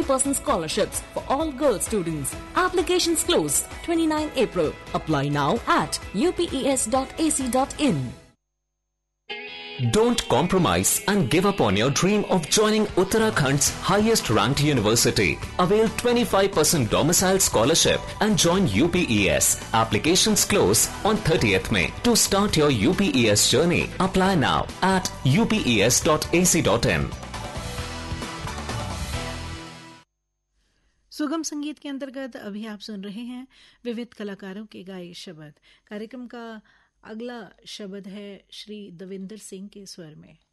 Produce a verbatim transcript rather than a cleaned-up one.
percent scholarships for all girls students. Applications close twenty-ninth April. Apply now at u p e s dot a c dot in. Don't compromise and give up on your dream of joining Uttarakhand's highest ranked university. Avail twenty-five percent domicile scholarship and join U P E S. Applications close on thirtieth May. To start your U P E S journey, apply now at u p e s dot a c dot in. सुगम संगीत के अंतर्गत अभी आप सुन रहे हैं विविध कलाकारों के गाए शब्द। कार्यक्रम का अगला शब्द है श्री दविंदर सिंह के स्वर में।